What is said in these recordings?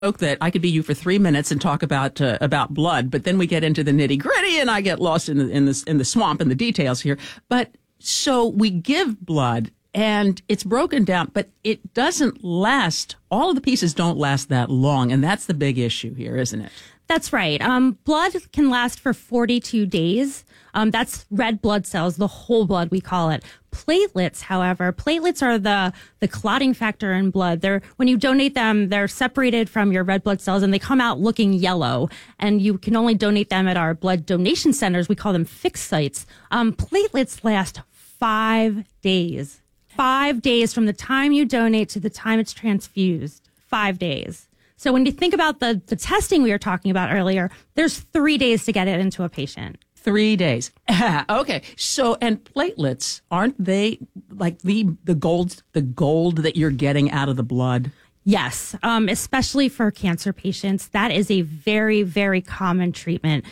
that I could be you for 3 minutes and talk about blood, but then we get into the nitty gritty, and I get lost in the swamp and the details here. But so we give blood, and it's broken down, but it doesn't last. All of the pieces don't last that long, and that's the big issue here, isn't it? That's right. Blood can last for 42 days. That's red blood cells, the whole blood, we call it. Platelets, however, platelets are the clotting factor in blood. When you donate them, they're separated from your red blood cells and they come out looking yellow. And you can only donate them at our blood donation centers. We call them fixed sites. Platelets last 5 days. 5 days from the time you donate to the time it's transfused. 5 days. So when you think about the testing we were talking about earlier, there's 3 days to get it into a patient. 3 days. Okay. So, and platelets, aren't they like the gold that you're getting out of the blood? Yes. Especially for cancer patients. That is a very, very common treatment,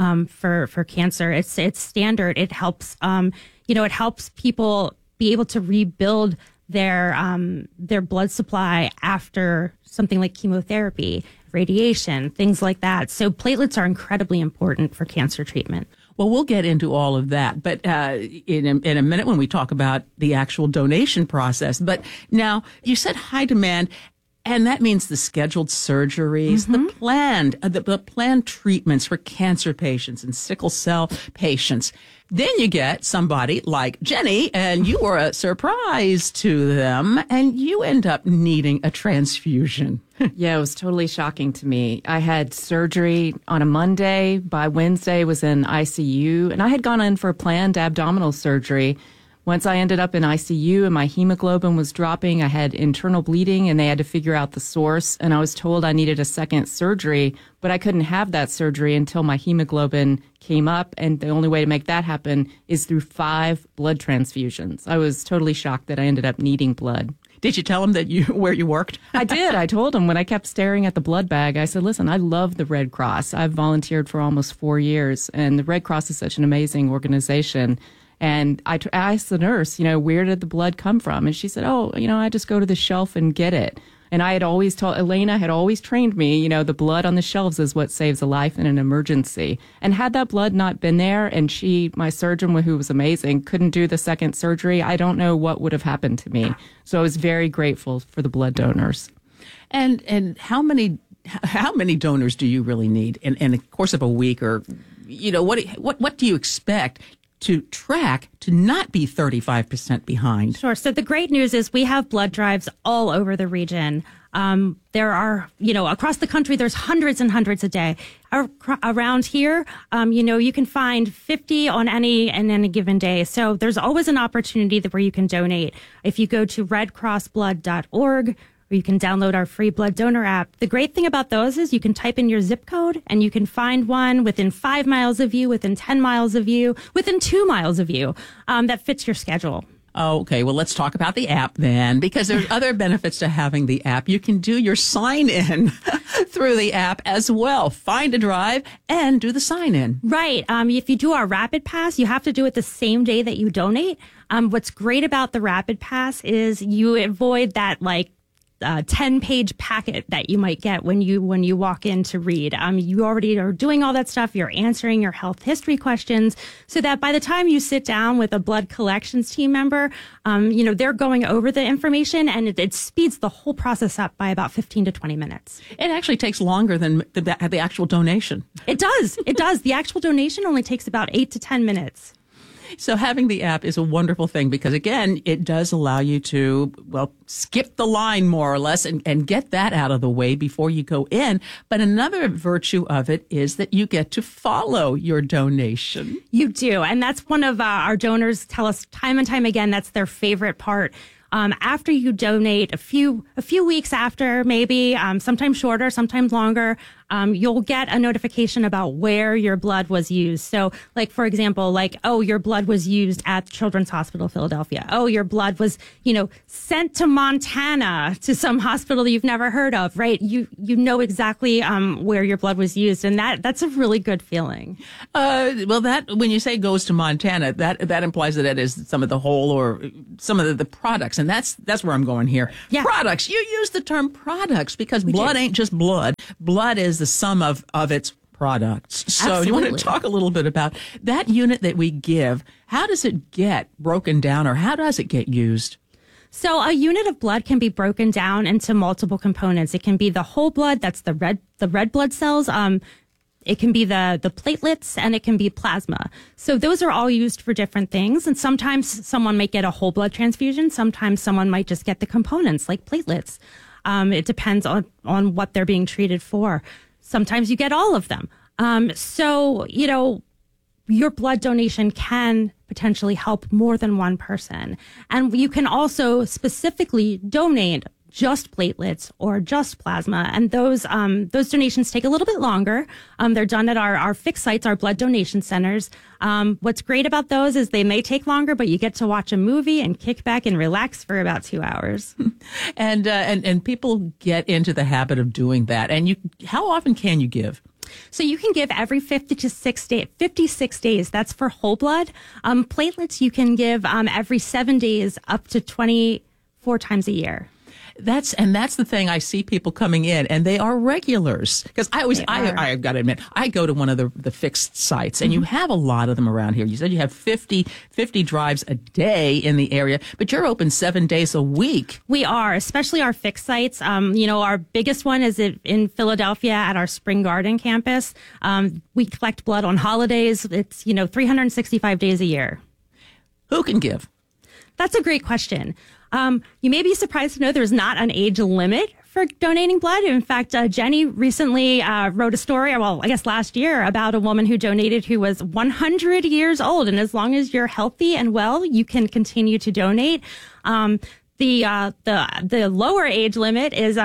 for cancer. It's standard. It helps, it helps people be able to rebuild their blood supply after something like chemotherapy, radiation, things like that. So platelets are incredibly important for cancer treatment. Well, we'll get into all of that, but in a minute when we talk about the actual donation process. But now, you said high demand, and that means the scheduled surgeries, the planned treatments for cancer patients and sickle cell patients. Then you get somebody like Jenny, and you were a surprise to them, and you end up needing a transfusion. Yeah, it was totally shocking to me. I had surgery on a Monday. By Wednesday, was in ICU, and I had gone in for planned abdominal surgery. Once I ended up in ICU and my hemoglobin was dropping, I had internal bleeding and they had to figure out the source. And I was told I needed a second surgery, but I couldn't have that surgery until my hemoglobin came up. And the only way to make that happen is through 5 blood transfusions. I was totally shocked that I ended up needing blood. Did you tell them where you worked? I did. I told them when I kept staring at the blood bag, I said, listen, I love the Red Cross. I've volunteered for almost 4 years, and the Red Cross is such an amazing organization. And I asked the nurse, where did the blood come from? And she said, I just go to the shelf and get it. And I had always told, Elena had always trained me, the blood on the shelves is what saves a life in an emergency. And had that blood not been there and my surgeon, who was amazing, couldn't do the second surgery, I don't know what would have happened to me. So I was very grateful for the blood donors. And how many donors do you really need in the course of a week? Or, what do you expect to track to not be 35% behind? Sure. So the great news is we have blood drives all over the region. There are, across the country, there's hundreds and hundreds a day. Around here, you can find 50 on any given day. So there's always an opportunity where you can donate. If you go to redcrossblood.org, or you can download our free blood donor app. The great thing about those is you can type in your zip code and you can find one within 5 miles of you, within 10 miles of you, within 2 miles of you, that fits your schedule. Okay, well, let's talk about the app then, because there's other benefits to having the app. You can do your sign-in through the app as well. Find a drive and do the sign-in. Right. If you do our Rapid Pass, you have to do it the same day that you donate. What's great about the Rapid Pass is you avoid that, 10-page packet that you might get when you walk in to read. You already are doing all that stuff. You're answering your health history questions so that by the time you sit down with a blood collections team member, they're going over the information and it speeds the whole process up by about 15 to 20 minutes. It actually takes longer than the actual donation. It does. It does. The actual donation only takes about 8 to 10 minutes. So having the app is a wonderful thing because, again, it does allow you to, skip the line more or less and get that out of the way before you go in. But another virtue of it is that you get to follow your donation. You do. And that's one of our donors tell us time and time again that's their favorite part. After you donate, a few weeks after, maybe, sometimes shorter, sometimes longer, you'll get a notification about where your blood was used. So, like, for example, like, oh, your blood was used at Children's Hospital Philadelphia. Oh, your blood was, sent to Montana to some hospital you've never heard of, right? You know exactly where your blood was used, and that's a really good feeling. Well, that when you say goes to Montana, that implies that it is some of the whole or some of the products, and that's where I'm going here. Yeah. Products. You use the term products because blood ain't just blood. Blood is the sum of its products. So Absolutely. you want to talk a little bit about that unit that we give. How does it get broken down, or how does it get used? So a unit of blood can be broken down into multiple components. It can be the whole blood, that's the red blood cells. It can be the platelets, and it can be plasma. So those are all used for different things. And sometimes someone might get a whole blood transfusion. Sometimes someone might just get the components like platelets. It depends on what they're being treated for. Sometimes you get all of them. So, your blood donation can potentially help more than one person. And you can also specifically donate just platelets or just plasma. And those donations take a little bit longer. They're done at our fixed sites, our blood donation centers. What's great about those is they may take longer, but you get to watch a movie and kick back and relax for about 2 hours. And people get into the habit of doing that. And how often can you give? So you can give every 56 days. That's for whole blood. Platelets you can give every 7 days up to 24 times a year. That's the thing. I see people coming in, and they are regulars. Because I've got to admit, I go to one of the fixed sites, and you have a lot of them around here. You said you have 50 drives a day in the area, but you're open 7 days a week. We are, especially our fixed sites. Our biggest one is in Philadelphia at our Spring Garden campus. We collect blood on holidays. It's, 365 days a year. Who can give? That's a great question. You may be surprised to know there's not an age limit for donating blood. In fact, Jenny recently wrote a story, last year, about a woman who donated who was 100 years old. And as long as you're healthy and well, you can continue to donate. The lower age limit is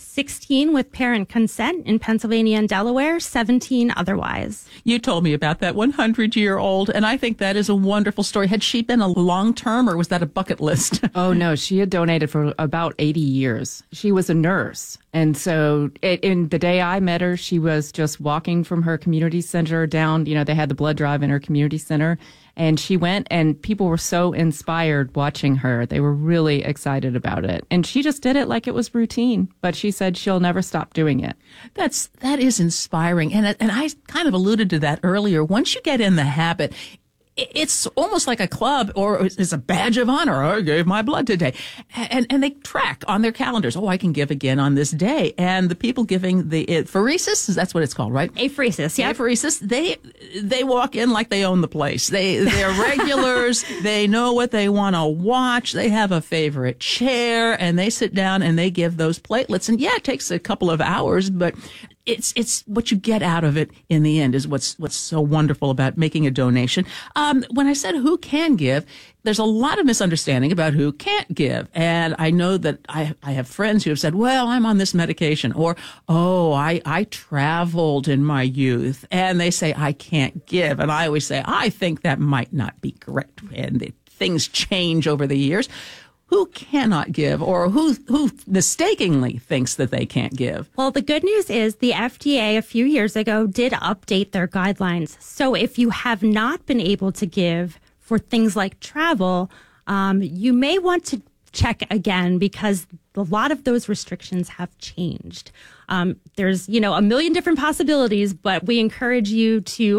16 with parent consent in Pennsylvania and Delaware, 17 otherwise. You told me about that 100-year-old, and I think that is a wonderful story. Had she been a long-term, or was that a bucket list? Oh, no. She had donated for about 80 years. She was a nurse. And so in the day I met her, she was just walking from her community center down. They had the blood drive in her community center. And she went, and people were so inspired watching her. They were really excited about it. And she just did it like it was routine. But she said she'll never stop doing it. That is inspiring. And I kind of alluded to that earlier. Once you get in the habit, it's almost like a club, or it's a badge of honor. I gave my blood today. And they track on their calendars. Oh, I can give again on this day. And the people giving the apheresis, that's what it's called, right? Apheresis, yeah. Apheresis, they walk in like they own the place. They're regulars. They know what they want to watch. They have a favorite chair, and they sit down and they give those platelets. And yeah, it takes a couple of hours, but it's what you get out of it in the end is what's so wonderful about making a donation. When I said who can give, there's a lot of misunderstanding about who can't give. And I know that I have friends who have said, well, I'm on this medication, or, oh, I traveled in my youth, and they say I can't give. And I always say, I think that might not be correct. And things change over the years. Who cannot give, or who mistakenly thinks that they can't give? Well, the good news is the FDA a few years ago did update their guidelines. So if you have not been able to give for things like travel, you may want to check again, because a lot of those restrictions have changed. There's, a million different possibilities, but we encourage you to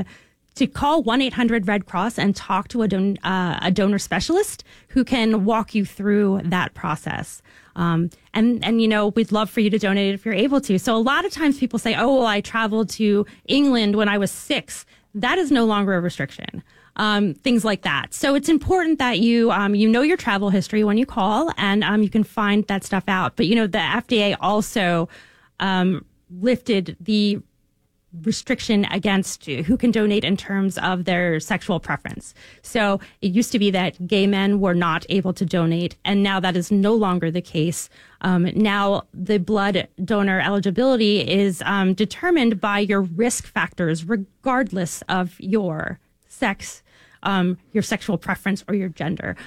call 1-800-RED-CROSS and talk to a donor specialist who can walk you through that process. And we'd love for you to donate if you're able to. So a lot of times people say, oh, well, I traveled to England when I was 6. That is no longer a restriction. Things like that. So it's important that you know your travel history when you call, and you can find that stuff out. But, the FDA also lifted the restriction against who can donate in terms of their sexual preference. So it used to be that gay men were not able to donate, and now that is no longer the case. Now the blood donor eligibility is determined by your risk factors, regardless of your sex, your sexual preference, or your gender.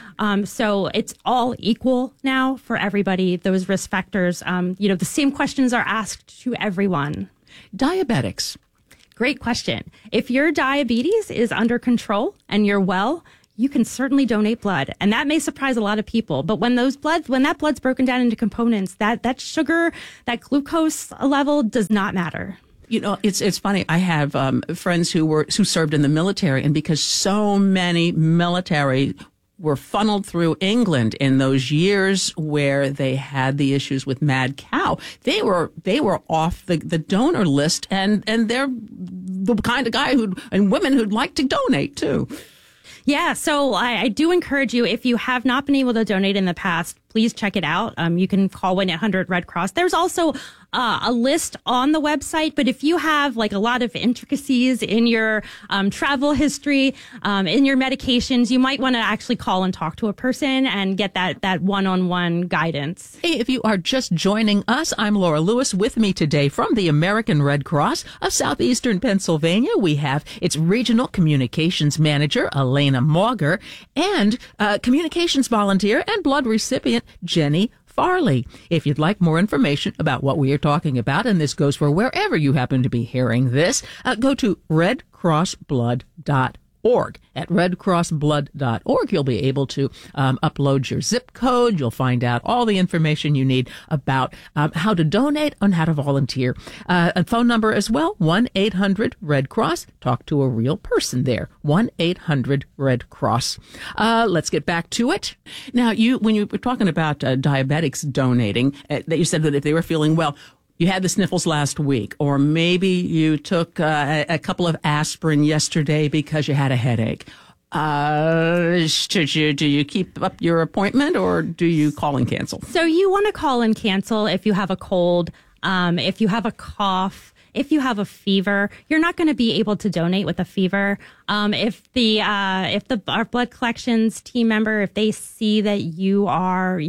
So it's all equal now for everybody. Those risk factors, the same questions are asked to everyone. Diabetics. Great question. If your diabetes is under control and you're well, you can certainly donate blood. And that may surprise a lot of people. But when that blood's broken down into components, that sugar, that glucose level does not matter. You know, it's funny. I have friends who served in the military, and because so many military were funneled through England in those years where they had the issues with mad cow, they were off the donor list, and they're the kind of guy and women who'd like to donate too. Yeah, so I do encourage you, if you have not been able to donate in the past, please check it out. You can call 1-800-RED Cross. There's also a list on the website, but if you have like a lot of intricacies in your travel history, in your medications, you might want to actually call and talk to a person and get that one-on-one guidance. Hey, if you are just joining us, I'm Laura Lewis. With me today from the American Red Cross of Southeastern Pennsylvania, we have its Regional Communications Manager, Elena Mauger, and Communications Volunteer and Blood Recipient, Jenny Farley. If you'd like more information about what we are talking about, and this goes for wherever you happen to be hearing this, go to redcrossblood.org. At redcrossblood.org, you'll be able to upload your zip code. You'll find out all the information you need about how to donate and how to volunteer. A phone number as well, 1-800-RED-CROSS. Talk to a real person there, 1-800-RED-CROSS. Let's get back to it. Now, when you were talking about diabetics donating, that you said that if they were feeling well, you had the sniffles last week, or maybe you took a couple of aspirin yesterday because you had a headache. Do you keep up your appointment, or do you call and cancel? So you want to call and cancel if you have a cold, if you have a cough, if you have a fever. You're not going to be able to donate with a fever. If our blood collections team member, if they see that you are,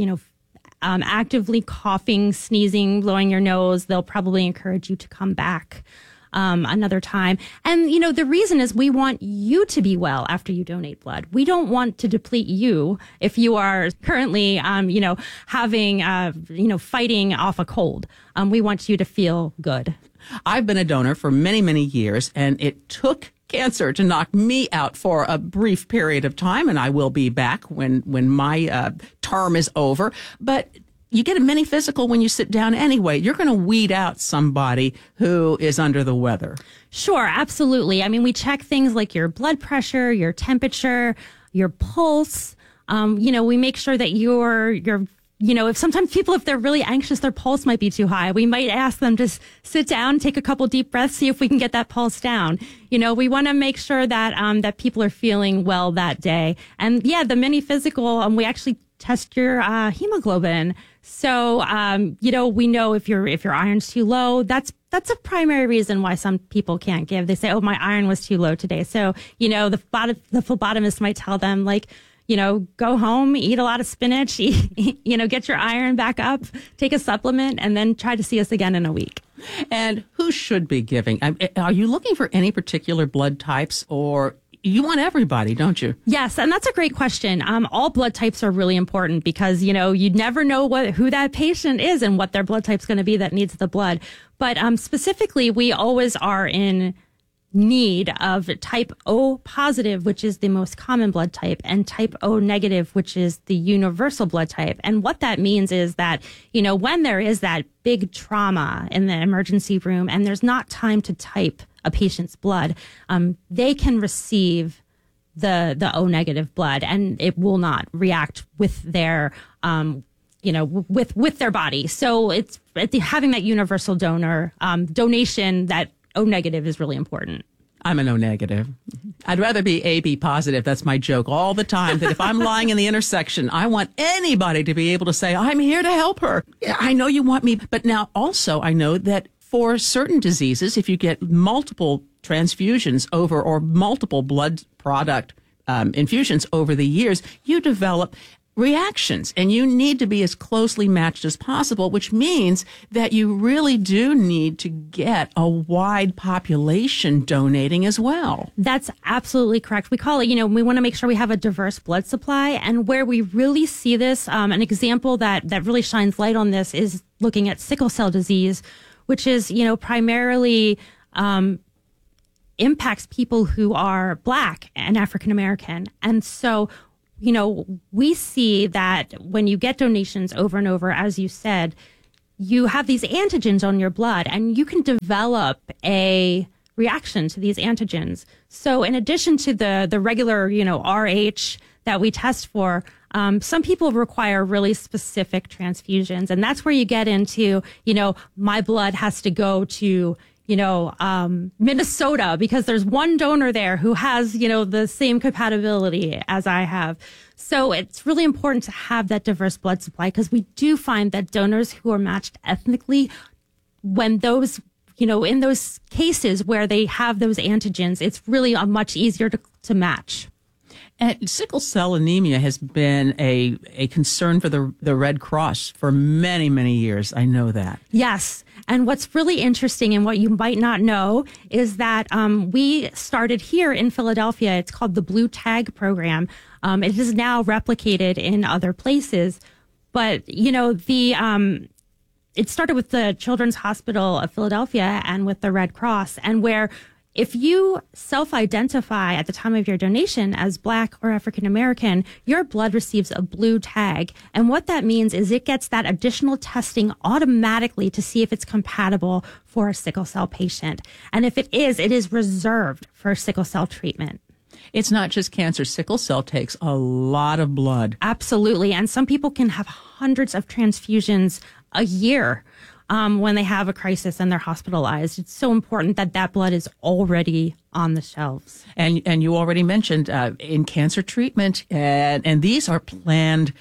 actively coughing, sneezing, blowing your nose, they'll probably encourage you to come back another time. And, the reason is we want you to be well after you donate blood. We don't want to deplete you if you are currently, having, fighting off a cold. We want you to feel good. I've been a donor for many, many years, and it took cancer to knock me out for a brief period of time, and I will be back when my term is over. But you get a mini physical when you sit down anyway. You're going to weed out somebody who is under the weather. Sure, absolutely. I mean, we check things like your blood pressure, your temperature, your pulse. We make sure that you're if sometimes people, if they're really anxious, their pulse might be too high. We might ask them to sit down, take a couple deep breaths, see if we can get that pulse down. We want to make sure that that people are feeling well that day. And yeah, the mini physical, we actually test your hemoglobin. So we know if your iron's too low. That's a primary reason why some people can't give. They say, "Oh, my iron was too low today." So the phlebotomist might tell them, like, go home, eat a lot of spinach, get your iron back up, take a supplement, and then try to see us again in a week. And who should be giving? Are you looking for any particular blood types, or you want everybody, don't you? Yes, and that's a great question. All blood types are really important because, you'd never know who that patient is and what their blood type's going to be that needs the blood. But specifically, we always are in need of type O positive, which is the most common blood type, and type O negative, which is the universal blood type. And what that means is that, when there is that big trauma in the emergency room and there's not time to type a patient's blood, they can receive the O negative blood, and it will not react with their with their body. So it's having that universal donor donation, that O negative, is really important. I'm an O negative. I'd rather be AB positive. That's my joke all the time, that if I'm lying in the intersection, I want anybody to be able to say, "I'm here to help her." Yeah, I know you want me. But now also I know that for certain diseases, if you get multiple transfusions over or multiple blood product infusions over the years, you develop reactions, and you need to be as closely matched as possible, which means that you really do need to get a wide population donating as well. That's absolutely correct. We call it, we want to make sure we have a diverse blood supply. And where we really see this, an example that really shines light on this is looking at sickle cell disease, which is, primarily impacts people who are Black and African American. And so we see that when you get donations over and over, as you said, you have these antigens on your blood and you can develop a reaction to these antigens. So in addition to the regular, RH that we test for, some people require really specific transfusions. And that's where you get into, my blood has to go to Minnesota because there's one donor there who has, the same compatibility as I have. So it's really important to have that diverse blood supply because we do find that donors who are matched ethnically, when those, in those cases where they have those antigens, it's really much easier to match. And sickle cell anemia has been a concern for the Red Cross for many, many years. I know that. Yes. And what's really interesting and what you might not know is that we started here in Philadelphia. It's called the Blue Tag Program. It is now replicated in other places. But, it started with the Children's Hospital of Philadelphia and with the Red Cross, and where if you self-identify at the time of your donation as Black or African American, your blood receives a blue tag. And what that means is it gets that additional testing automatically to see if it's compatible for a sickle cell patient. And if it is reserved for sickle cell treatment. It's not just cancer. Sickle cell takes a lot of blood. Absolutely. And some people can have hundreds of transfusions a year. When they have a crisis and they're hospitalized. It's so important that that blood is already on the shelves. And you already mentioned in cancer treatment, and these are planned,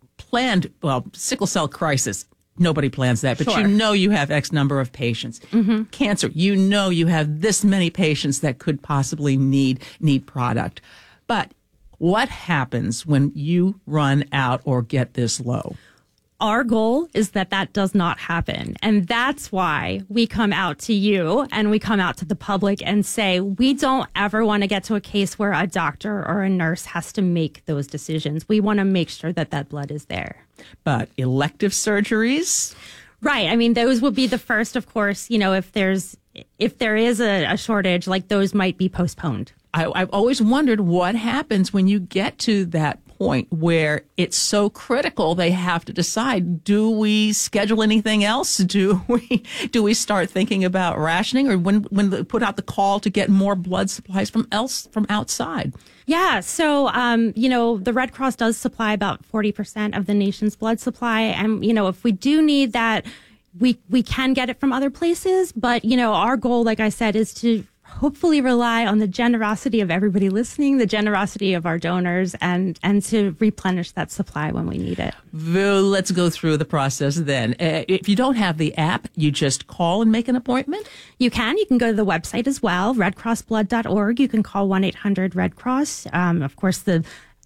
sickle cell crisis. Nobody plans that, but Sure. you have X number of patients. Mm-hmm. Cancer, you have this many patients that could possibly need product. But what happens when you run out or get this low? Our goal is that does not happen. And that's why we come out to you and we come out to the public and say, we don't ever want to get to a case where a doctor or a nurse has to make those decisions. We want to make sure that blood is there. But elective surgeries? Right. I mean, those would be the first, of course, if there is a shortage, like those might be postponed. I've always wondered what happens when you get to that point where it's so critical they have to decide, do we schedule anything else? Do we start thinking about rationing, or when they put out the call to get more blood supplies from outside? Yeah. So, the Red Cross does supply about 40% of the nation's blood supply. And, if we do need that, we can get it from other places. But, our goal, like I said, is to hopefully rely on the generosity of everybody listening, the generosity of our donors, and to replenish that supply when we need it. Let's go through the process then. If you don't have the app, you just call and make an appointment? You can go to the website as well, redcrossblood.org. You can call 1-800-RED-CROSS. Of course, the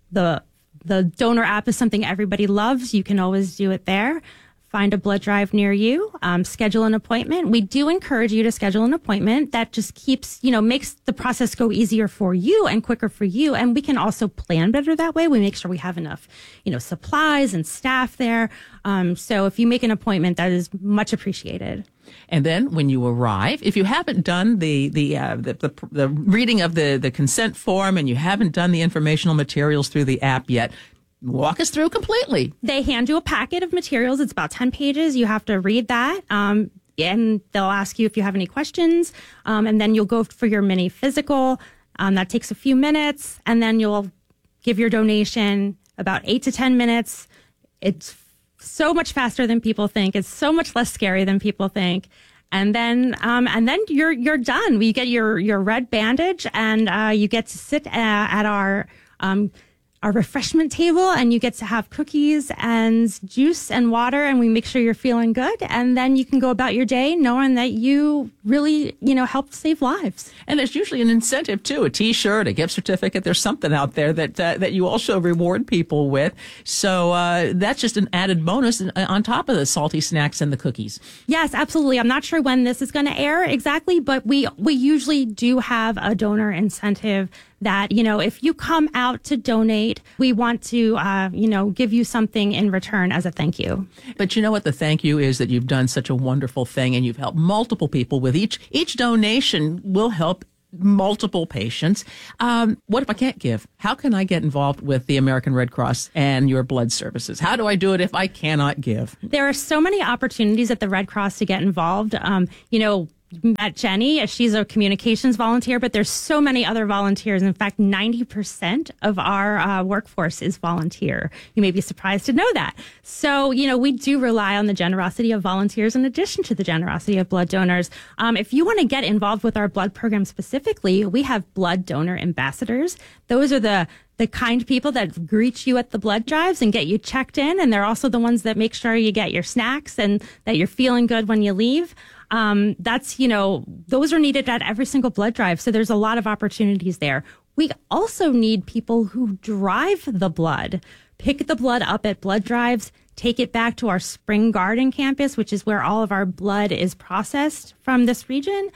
donor app is something everybody loves. You can always do it there. Find a blood drive near you, schedule an appointment. We do encourage you to schedule an appointment. That just keeps, makes the process go easier for you and quicker for you. And we can also plan better that way. We make sure we have enough, supplies and staff there. So if you make an appointment, that is much appreciated. And then when you arrive, if you haven't done the reading of the consent form and you haven't done the informational materials through the app yet, walk us through completely. They hand you a packet of materials. It's about 10 pages. You have to read that. And they'll ask you if you have any questions. And then you'll go for your mini physical. That takes a few minutes. And then you'll give your donation about 8 to 10 minutes. It's so much faster than people think. It's so much less scary than people think. And then you're done. You get your red bandage and you get to sit at our refreshment table, and you get to have cookies and juice and water, and we make sure you're feeling good. And then you can go about your day knowing that you really, helped save lives. And there's usually an incentive too, a T-shirt, a gift certificate. There's something out there that you also reward people with. So that's just an added bonus on top of the salty snacks and the cookies. Yes, absolutely. I'm not sure when this is going to air exactly, but we usually do have a donor incentive that, if you come out to donate, we want to, give you something in return as a thank you. But you know what the thank you is? That you've done such a wonderful thing and you've helped multiple people with each donation will help multiple patients. What if I can't give? How can I get involved with the American Red Cross and your blood services? How do I do it if I cannot give? There are so many opportunities at the Red Cross to get involved. You met Jenny. She's a communications volunteer, but there's so many other volunteers. In fact, 90% of our workforce is volunteer. You may be surprised to know that. So, we do rely on the generosity of volunteers in addition to the generosity of blood donors. If you want to get involved with our blood program specifically, we have blood donor ambassadors. Those are the kind people that greet you at the blood drives and get you checked in. And they're also the ones that make sure you get your snacks and that you're feeling good when you leave. Those are needed at every single blood drive. So there's a lot of opportunities there. We also need people who drive the blood, pick the blood up at blood drives, take it back to our Spring Garden campus, which is where all of our blood is processed from this region.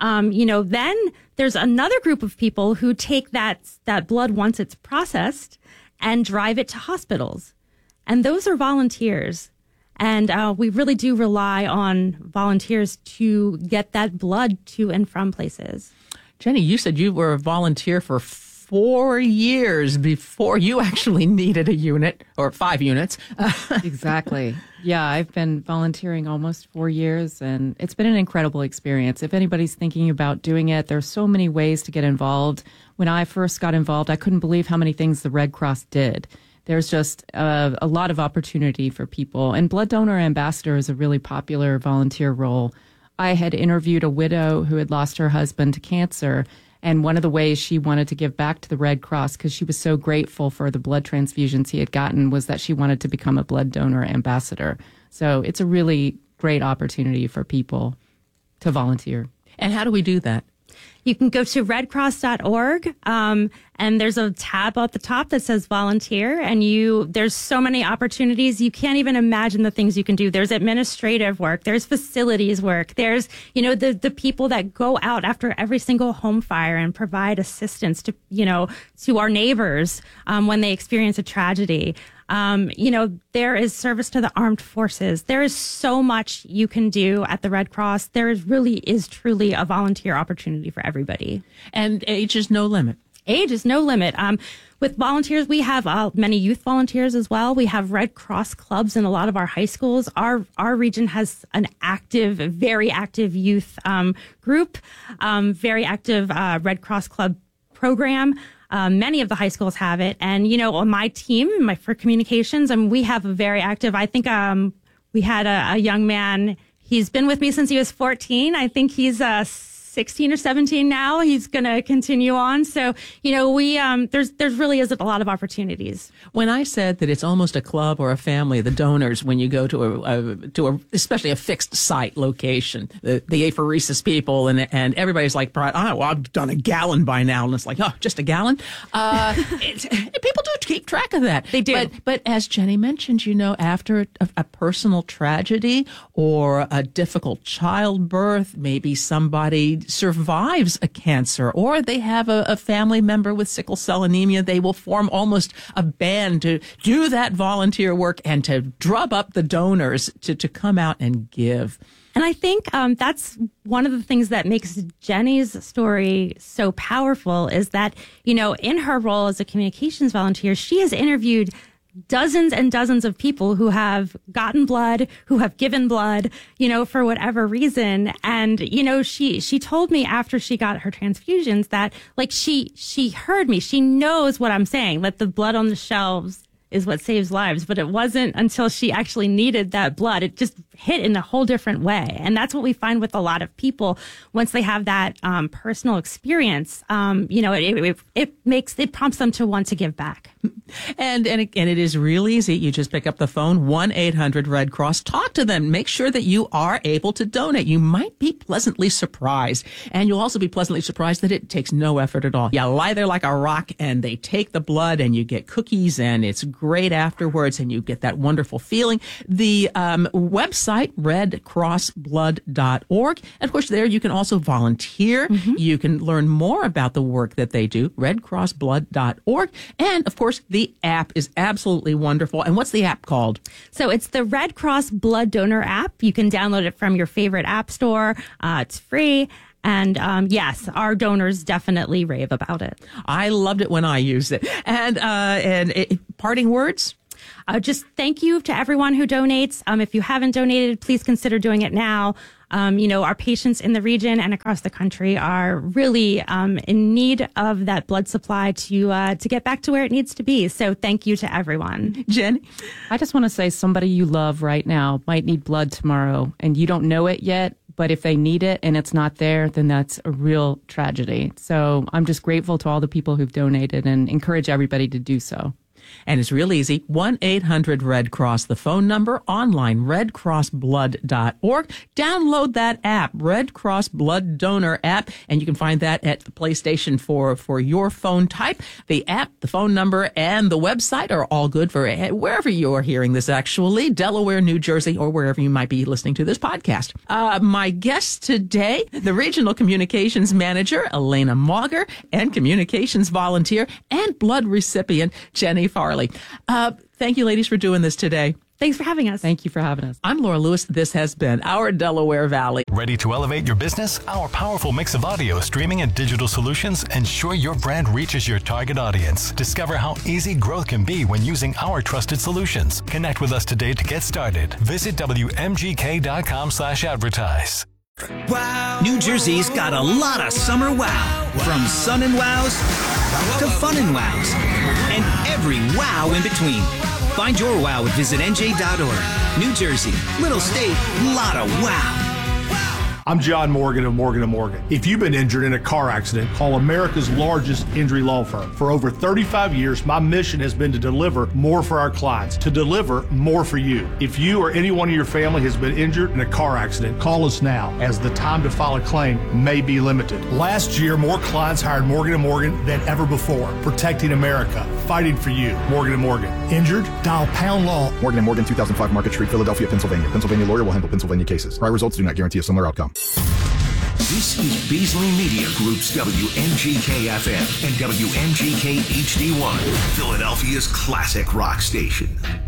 Then there's another group of people who take that blood once it's processed and drive it to hospitals. And those are volunteers. And we really do rely on volunteers to get that blood to and from places. Jenny, you said you were a volunteer for 4 years before you actually needed a unit, or 5 units. Exactly. Yeah, I've been volunteering almost 4 years, and it's been an incredible experience. If anybody's thinking about doing it, there's so many ways to get involved. When I first got involved, I couldn't believe how many things the Red Cross did. There's just a lot of opportunity for people. And Blood Donor Ambassador is a really popular volunteer role. I had interviewed a widow who had lost her husband to cancer. And one of the ways she wanted to give back to the Red Cross, because she was so grateful for the blood transfusions he had gotten, was that she wanted to become a Blood Donor Ambassador. So it's a really great opportunity for people to volunteer. And how do we do that? You can go to redcross.org, and there's a tab at the top that says volunteer, and there's so many opportunities. You can't even imagine the things you can do. There's administrative work. There's facilities work. There's, the people that go out after every single home fire and provide assistance to our neighbors, when they experience a tragedy. There is service to the armed forces. There is so much you can do at the Red Cross. There really is truly a volunteer opportunity for everybody. And age is no limit. Age is no limit. With volunteers, we have many youth volunteers as well. We have Red Cross clubs in a lot of our high schools. Our region has an very active youth group, very active Red Cross club program. Many of the high schools have it. And, on my team, for communications, we have a very active, I think we had a young man, he's been with me since he was 14. I think he's 16 or 17 now. He's going to continue on. So, there's really is a lot of opportunities. When I said that it's almost a club or a family, the donors, when you go to especially a fixed site location, the apheresis people and everybody's like, I've done a gallon by now. And it's like, just a gallon. People do keep track of that. They do. But as Jenny mentioned, after a personal tragedy or a difficult childbirth, maybe somebody survives a cancer, or they have a family member with sickle cell anemia, they will form almost a band to do that volunteer work and to drum up the donors to come out and give. And I think that's one of the things that makes Jenny's story so powerful is that, in her role as a communications volunteer, she has interviewed dozens and dozens of people who have gotten blood, who have given blood, for whatever reason. And, she told me after she got her transfusions that, she heard me. She knows what I'm saying, that the blood on the shelves is what saves lives. But it wasn't until she actually needed that blood. It just hit in a whole different way. And that's what we find with a lot of people once they have that personal experience. It prompts them to want to give back. And it is real easy. You just pick up the phone, 1-800-RED Cross. Talk to them. Make sure that you are able to donate. You might be pleasantly surprised. And you'll also be pleasantly surprised that it takes no effort at all. You lie there like a rock, and they take the blood, and you get cookies, and it's great afterwards, and you get that wonderful feeling. The website, redcrossblood.org. And of course, there you can also volunteer. Mm-hmm. You can learn more about the work that they do, redcrossblood.org. And of course, the app is absolutely wonderful. And what's the app called? So it's the Red Cross Blood Donor app. You can download it from your favorite app store. It's free. And yes, our donors definitely rave about it. I loved it when I used it. And parting words? Just thank you to everyone who donates. If you haven't donated, please consider doing it now. Our patients in the region and across the country are really in need of that blood supply to get back to where it needs to be. So thank you to everyone. Jen? I just want to say somebody you love right now might need blood tomorrow, and you don't know it yet. But if they need it and it's not there, then that's a real tragedy. So I'm just grateful to all the people who've donated and encourage everybody to do so. And it's real easy. 1-800-RED Cross, the phone number, online, redcrossblood.org. Download that app, Red Cross Blood Donor app, and you can find that at the PlayStation for your phone type. The app, the phone number, and the website are all good for wherever you're hearing this, actually, Delaware, New Jersey, or wherever you might be listening to this podcast. My guest today, the Regional Communications Manager, Elena Mauger, and Communications Volunteer and Blood Recipient, Jenny Farley. Thank you, ladies, for doing this today. Thanks for having us. Thank you for having us. I'm Laura Lewis. This has been Our Delaware Valley. Ready to elevate your business? Our powerful mix of audio, streaming, and digital solutions ensure your brand reaches your target audience. Discover how easy growth can be when using our trusted solutions. Connect with us today to get started. Visit WMGK.com/advertise. Wow. New Jersey's got a lot of summer wow. From sun and wows to fun and wows. And every wow in between. Find your wow at visitnj.org. New Jersey, little state, lot of wow. I'm John Morgan of Morgan & Morgan. If you've been injured in a car accident, call America's largest injury law firm. For over 35 years, my mission has been to deliver more for our clients, to deliver more for you. If you or anyone in your family has been injured in a car accident, call us now, as the time to file a claim may be limited. Last year, more clients hired Morgan & Morgan than ever before, protecting America, fighting for you. Morgan & Morgan. Injured? Dial pound law. Morgan & Morgan, 2005 Market Street, Philadelphia, Pennsylvania. Pennsylvania lawyer will handle Pennsylvania cases. Prior results do not guarantee a similar outcome. This is Beasley Media Group's WMGK-FM and WMGK HD1, Philadelphia's classic rock station.